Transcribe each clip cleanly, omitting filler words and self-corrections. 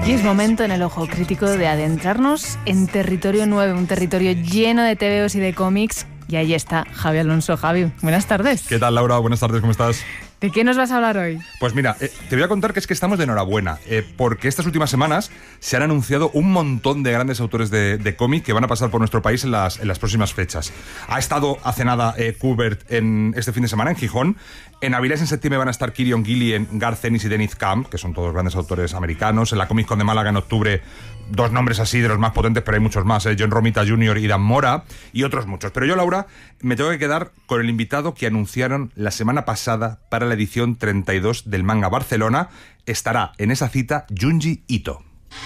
Y es momento en el Ojo Crítico de adentrarnos en territorio nuevo, un territorio lleno de tebeos y de cómics. Y ahí está Javi Alonso. Javi, buenas tardes. ¿Qué tal, Laura? Buenas tardes, ¿cómo estás? ¿De qué nos vas a hablar hoy? Pues mira, te voy a contar que es que estamos de enhorabuena, porque estas últimas semanas se han anunciado un montón de grandes autores de cómic que van a pasar por nuestro país en las próximas fechas. Ha estado hace nada Kubert en este fin de semana en Gijón. En Avilés en septiembre van a estar Kieron Gillen, Garth Ennis y Dennis Camp, que son todos grandes autores americanos. En la Comic Con de Málaga en octubre, dos nombres así de los más potentes, pero hay muchos más, John Romita Jr. y Dan Mora, y otros muchos. Pero yo, Laura, me tengo que quedar con el invitado que anunciaron la semana pasada para la edición 32 del Manga Barcelona. Estará en esa cita Junji Ito.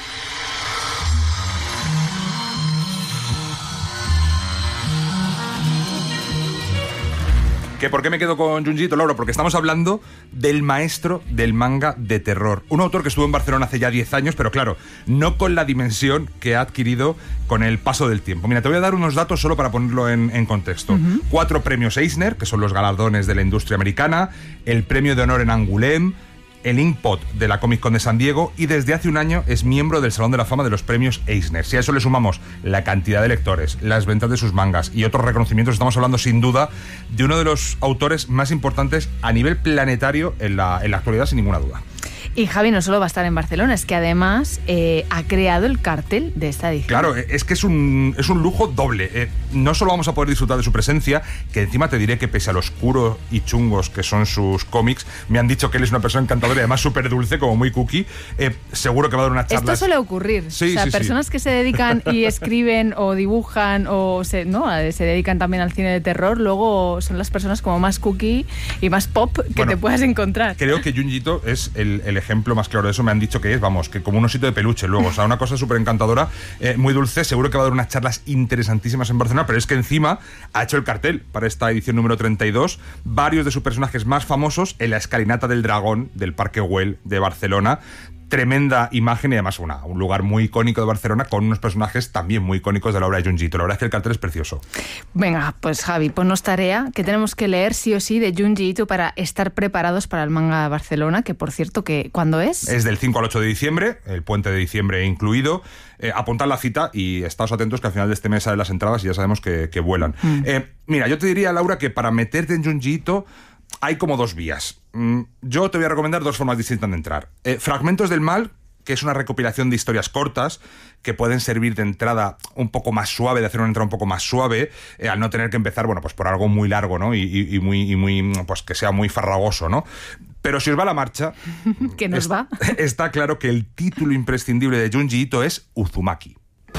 ¿Por qué me quedo con Junji Ito, Laura? Porque estamos hablando del maestro del manga de terror. Un autor que estuvo en Barcelona hace ya 10 años, pero claro, no con la dimensión que ha adquirido con el paso del tiempo. Mira, te voy a dar unos datos solo para ponerlo en contexto. 4 premios Eisner, que son los galardones de la industria americana, el premio de honor en Angoulême, el Inkpot de la Comic Con de San Diego, y desde hace un año es miembro del Salón de la Fama de los premios Eisner. Si a eso le sumamos la cantidad de lectores, las ventas de sus mangas y otros reconocimientos, estamos hablando sin duda de uno de los autores más importantes a nivel planetario en la actualidad, sin ninguna duda. Y Javi no solo va a estar en Barcelona, es que además ha creado el cartel de esta edición. Claro, es que es un lujo doble. No solo vamos a poder disfrutar de su presencia, que encima te diré que pese a lo oscuros y chungos que son sus cómics, me han dicho que él es una persona encantadora y además súper dulce, como muy cookie. Seguro que va a dar una charla. Esto suele ocurrir. Sí, personas que se dedican y escriben o dibujan o se dedican también al cine de terror, luego son las personas como más cookie y más pop que te puedas encontrar. Creo que Junji Ito es el ejemplo más claro de eso. Me han dicho que es, que como un osito de peluche luego, o sea, una cosa súper encantadora, muy dulce. Seguro que va a dar unas charlas interesantísimas en Barcelona, pero es que encima ha hecho el cartel para esta edición número 32, varios de sus personajes más famosos en la escalinata del dragón del Parque Güell de Barcelona. Tremenda imagen y además un lugar muy icónico de Barcelona con unos personajes también muy icónicos de la obra de Junji Ito. La verdad es que el cartel es precioso. Venga, pues Javi, ponnos tarea que tenemos que leer sí o sí de Junji Ito para estar preparados para el Manga Barcelona, que por cierto, ¿cuándo es? Es del 5 al 8 de diciembre, el puente de diciembre incluido. Apuntad la cita y estáos atentos que al final de este mes salen las entradas y ya sabemos que vuelan. Mira, yo te diría, Laura, que para meterte en Junji Ito hay como dos vías. Yo te voy a recomendar dos formas distintas de entrar. Fragmentos del Mal, que es una recopilación de historias cortas que pueden servir de entrada un poco más suave, de hacer una entrada un poco más suave, al no tener que empezar, pues por algo muy largo, ¿no? Y muy, pues que sea muy farragoso, ¿no? Pero si os va la marcha, ¿qué nos va? Está claro que el título imprescindible de Junji Ito es Uzumaki.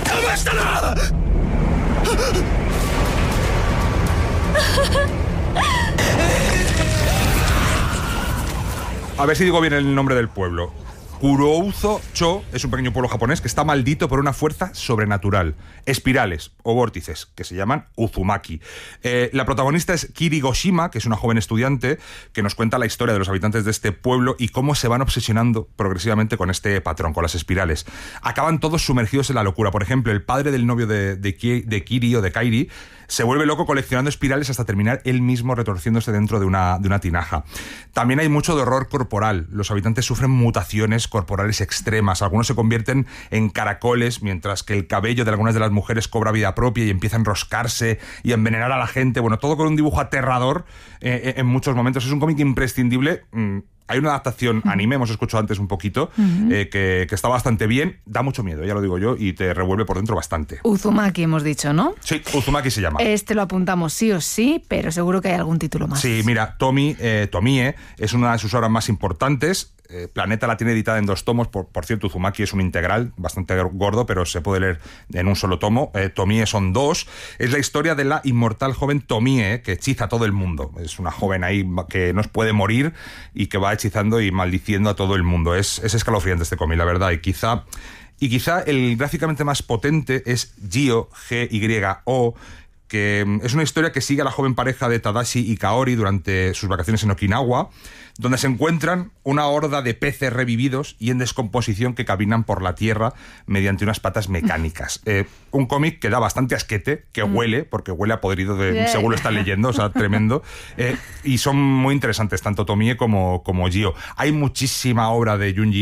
A ver si digo bien el nombre del pueblo. Kurouzo-cho es un pequeño pueblo japonés que está maldito por una fuerza sobrenatural. Espirales o vórtices, que se llaman Uzumaki. La protagonista es Kiri Goshima, que es una joven estudiante que nos cuenta la historia de los habitantes de este pueblo y cómo se van obsesionando progresivamente con este patrón, con las espirales. Acaban todos sumergidos en la locura. Por ejemplo, el padre del novio de Kiri o de Kairi se vuelve loco coleccionando espirales hasta terminar él mismo retorciéndose dentro de una tinaja. También hay mucho de horror corporal. Los habitantes sufren mutaciones corporales extremas. Algunos se convierten en caracoles, mientras que el cabello de algunas de las mujeres cobra vida propia y empieza a enroscarse y a envenenar a la gente. Bueno, todo con un dibujo aterrador en muchos momentos. Es un cómic imprescindible. Hay una adaptación anime, hemos escuchado antes un poquito, que está bastante bien. Da mucho miedo, ya lo digo yo, y te revuelve por dentro bastante. Uzumaki hemos dicho, ¿no? Sí, Uzumaki se llama. Este lo apuntamos sí o sí, pero seguro que hay algún título más. Sí, mira, Tomie es una de sus obras más importantes. Planeta la tiene editada en 2 tomos. Por cierto, Uzumaki es un integral bastante gordo, pero se puede leer en un solo tomo. Tomie son 2. Es la historia de la inmortal joven Tomie, que hechiza a todo el mundo. Es una joven ahí que no puede morir y que va hechizando y maldiciendo a todo el mundo. Es escalofriante este cómic, la verdad. Y quizá el gráficamente más potente es Gyo, G-Y-O, que es una historia que sigue a la joven pareja de Tadashi y Kaori durante sus vacaciones en Okinawa, donde se encuentran una horda de peces revividos y en descomposición que caminan por la tierra mediante unas patas mecánicas. Un cómic que da bastante asquete, que huele, porque huele a podrido según lo están leyendo, o sea, tremendo. Y son muy interesantes, tanto Tomie como Gyo. Hay muchísima obra de Junji